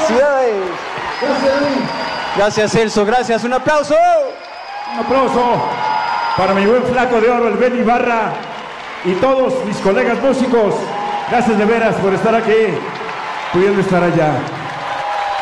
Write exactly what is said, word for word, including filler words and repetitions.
Felicidades. Gracias, Gracias, Celso. Gracias. Un aplauso. un aplauso para mi buen flaco de oro, el Ben Ibarra, y todos mis colegas músicos. Gracias de veras por estar aquí, pudiendo estar allá.